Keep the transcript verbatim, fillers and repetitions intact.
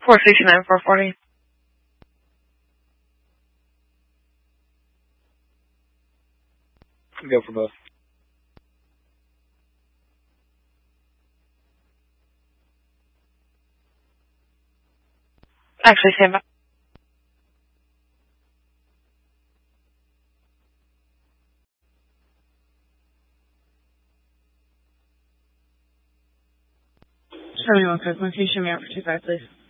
four sixty-nine, four forty. Go for both. Actually, stand by. Show me one quick. Can you show me out for two five, please?